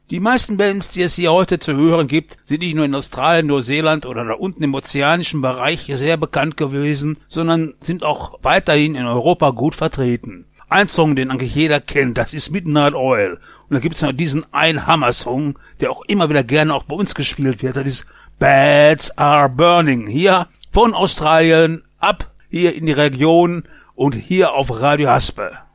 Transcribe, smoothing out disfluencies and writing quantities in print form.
Die meisten Bands, die es hier heute zu hören gibt, sind nicht nur in Australien, Neuseeland oder da unten im ozeanischen Bereich sehr bekannt gewesen, sondern sind auch weiterhin in Europa gut vertreten. Ein Song, den eigentlich jeder kennt, das ist Midnight Oil. Und da gibt's noch diesen einen Hammer-Song, der auch immer wieder gerne auch bei uns gespielt wird. Das ist Beds Are Burning. Hier von Australien ab hier in die Region und hier auf Radio Haspe.